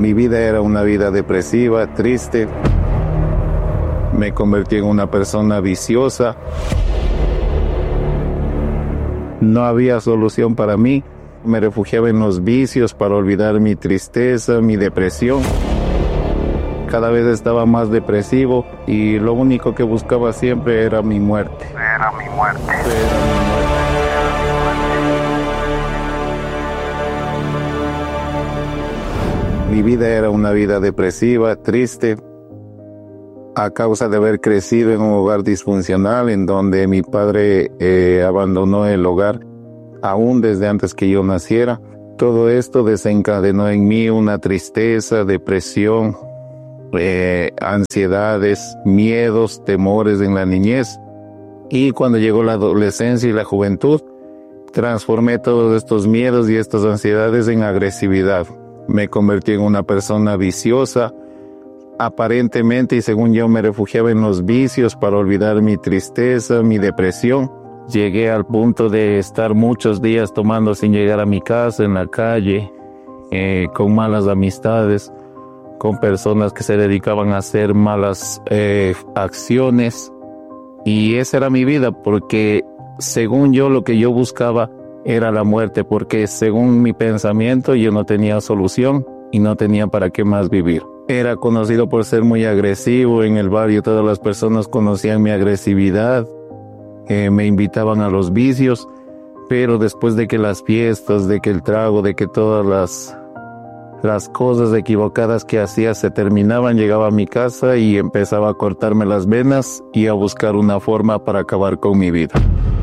Mi vida era una vida depresiva, triste. Me convertí en una persona viciosa. No había solución para mí. Me refugiaba en los vicios para olvidar mi tristeza, mi depresión. Cada vez estaba más depresivo y lo único que buscaba siempre era mi muerte. Mi vida era una vida depresiva, triste, a causa de haber crecido en un hogar disfuncional en donde mi padre abandonó el hogar aún desde antes que yo naciera. Todo esto desencadenó en mí una tristeza, depresión, ansiedades, miedos, temores en la niñez. Y cuando llegó la adolescencia y la juventud, transformé todos estos miedos y estas ansiedades en agresividad. Me convertí en una persona viciosa. Aparentemente y según yo me refugiaba en los vicios para olvidar mi tristeza, mi depresión. Llegué al punto de estar muchos días tomando sin llegar a mi casa, en la calle, con malas amistades, con personas que se dedicaban a hacer malas acciones. Y esa era mi vida, porque según yo lo que yo buscaba era la muerte, porque según mi pensamiento yo no tenía solución y no tenía para qué más vivir. Era conocido por ser muy agresivo en el barrio, todas las personas conocían mi agresividad, me invitaban a los vicios, pero después de que las fiestas, de que el trago, de que todas las cosas equivocadas que hacía se terminaban, llegaba a mi casa y empezaba a cortarme las venas y a buscar una forma para acabar con mi vida.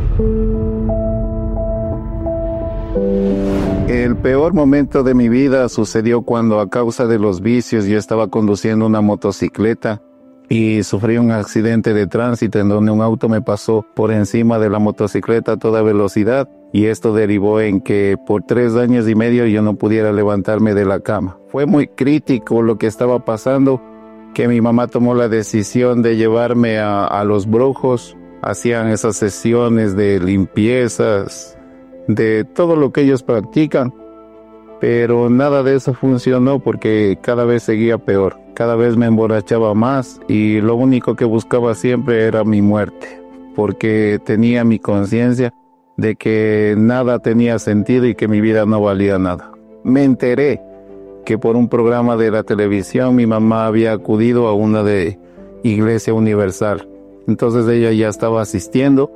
El peor momento de mi vida sucedió cuando, a causa de los vicios, yo estaba conduciendo una motocicleta y sufrí un accidente de tránsito en donde un auto me pasó por encima de la motocicleta a toda velocidad, y esto derivó en que por 3 años y medio yo no pudiera levantarme de la cama. Fue muy crítico lo que estaba pasando, que mi mamá tomó la decisión de llevarme a los brujos. Hacían esas sesiones de limpiezas, de todo lo que ellos practican, pero nada de eso funcionó porque cada vez seguía peor, cada vez me emborrachaba más y lo único que buscaba siempre era mi muerte, porque tenía mi conciencia de que nada tenía sentido y que mi vida no valía nada. Me enteré que por un programa de la televisión mi mamá había acudido a una de Iglesia Universal, entonces ella ya estaba asistiendo.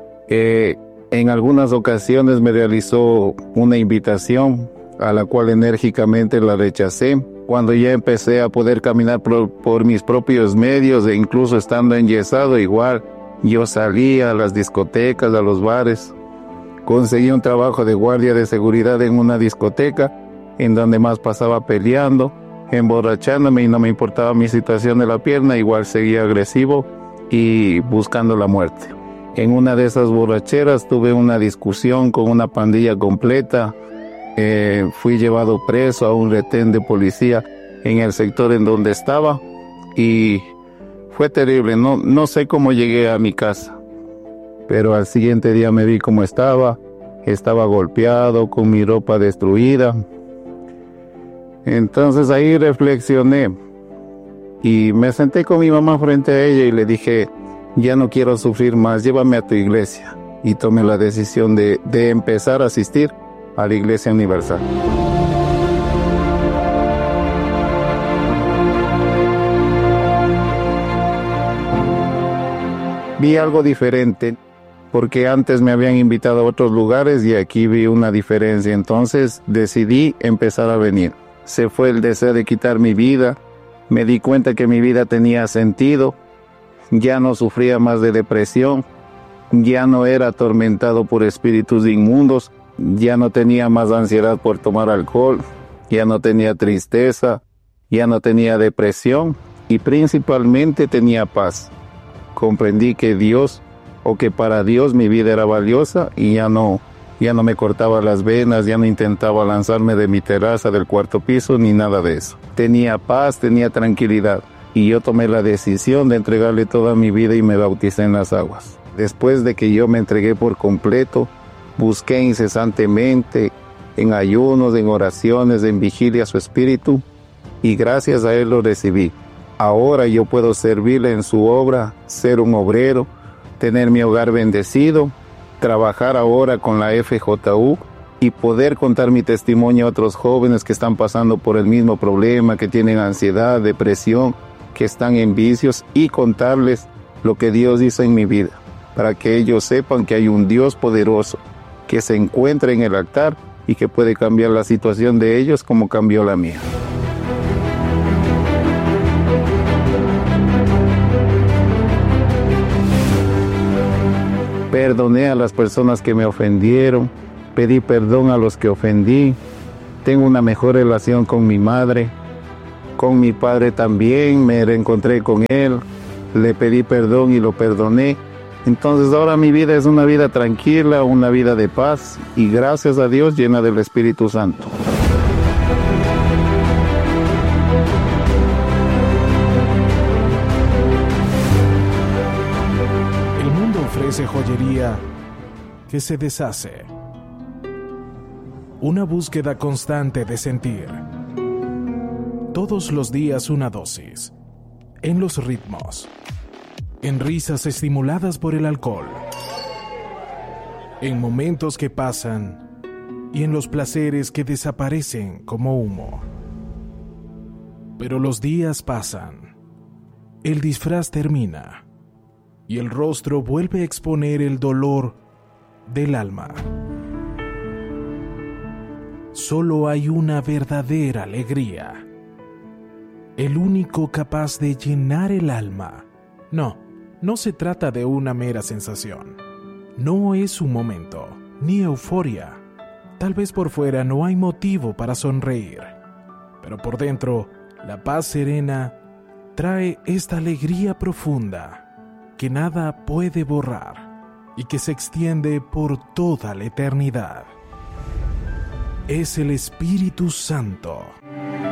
En algunas ocasiones me realizó una invitación a la cual enérgicamente la rechacé. Cuando ya empecé a poder caminar por mis propios medios e incluso estando enyesado, igual yo salía a las discotecas, a los bares. Conseguí un trabajo de guardia de seguridad en una discoteca en donde más pasaba peleando, emborrachándome y no me importaba mi situación de la pierna, igual seguía agresivo y buscando la muerte. En una de esas borracheras tuve una discusión con una pandilla completa. Fui llevado preso a un retén de policía en el sector en donde estaba y fue terrible. No sé cómo llegué a mi casa, pero al siguiente día me vi cómo estaba golpeado, con mi ropa destruida. Entonces ahí reflexioné y me senté con mi mamá frente a ella y le dije: ya no quiero sufrir más, llévame a tu iglesia. Y tomé la decisión de empezar a asistir a la Iglesia Universal. Vi algo diferente, porque antes me habían invitado a otros lugares y aquí vi una diferencia. Entonces decidí empezar a venir. Se fue el deseo de quitar mi vida. Me di cuenta que mi vida tenía sentido. Ya no sufría más de depresión, ya no era atormentado por espíritus inmundos, ya no tenía más ansiedad por tomar alcohol, ya no tenía tristeza, ya no tenía depresión y principalmente tenía paz. Comprendí que para Dios mi vida era valiosa y ya no me cortaba las venas, ya no intentaba lanzarme de mi terraza del 4º piso ni nada de eso. Tenía paz, tenía tranquilidad. Y yo tomé la decisión de entregarle toda mi vida y me bauticé en las aguas. Después de que yo me entregué por completo, busqué incesantemente, en ayunos, en oraciones, en vigilia a su espíritu, y gracias a Él lo recibí. Ahora yo puedo servirle en su obra, ser un obrero, tener mi hogar bendecido, trabajar ahora con la FJU y poder contar mi testimonio a otros jóvenes que están pasando por el mismo problema, que tienen ansiedad, depresión, que están en vicios, y contarles lo que Dios hizo en mi vida, para que ellos sepan que hay un Dios poderoso que se encuentra en el altar y que puede cambiar la situación de ellos como cambió la mía. Perdoné a las personas que me ofendieron, pedí perdón a los que ofendí, tengo una mejor relación con mi madre, con mi padre también, me reencontré con él, le pedí perdón y lo perdoné. Entonces ahora mi vida es una vida tranquila, una vida de paz y gracias a Dios llena del Espíritu Santo. El mundo ofrece joyería que se deshace. Una búsqueda constante de sentir. Todos los días una dosis. En los ritmos. En risas estimuladas por el alcohol. En momentos que pasan y en los placeres que desaparecen como humo. Pero los días pasan. El disfraz termina. Y el rostro vuelve a exponer el dolor del alma. Solo hay una verdadera alegría. El único capaz de llenar el alma. No se trata de una mera sensación. No es un momento, ni euforia. Tal vez por fuera no hay motivo para sonreír, pero por dentro, la paz serena trae esta alegría profunda que nada puede borrar y que se extiende por toda la eternidad. Es el Espíritu Santo.